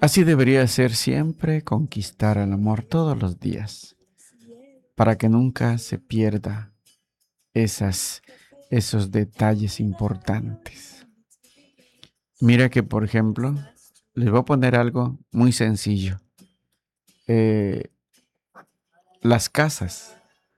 Así debería ser siempre, conquistar el amor todos los días, para que nunca se pierda esas, esos detalles importantes. Mira que, por ejemplo, les voy a poner algo muy sencillo. Eh, las casas.